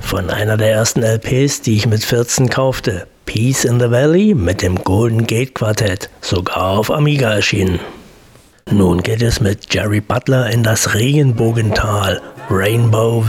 von einer der ersten LPs, die ich mit 14 kaufte. Peace in the Valley mit dem Golden Gate Quartett, sogar auf Amiga erschienen. Nun geht es mit Jerry Butler in das Regenbogental, Rainbow